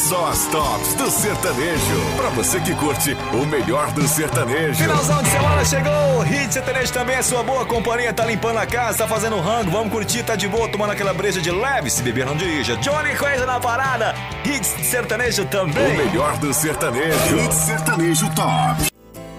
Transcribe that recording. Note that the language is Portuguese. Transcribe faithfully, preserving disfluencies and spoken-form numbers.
Só as tops do sertanejo. Pra você que curte o melhor do sertanejo. Finalzão de semana chegou. Hit Sertanejo também é sua boa companhia. Tá limpando a casa, tá fazendo rango. Vamos curtir, tá de boa, tomando aquela breja de leve. Se beber, não dirija. Johnny Coisa na parada. Hit Sertanejo também. O melhor do sertanejo. Hit Sertanejo Top.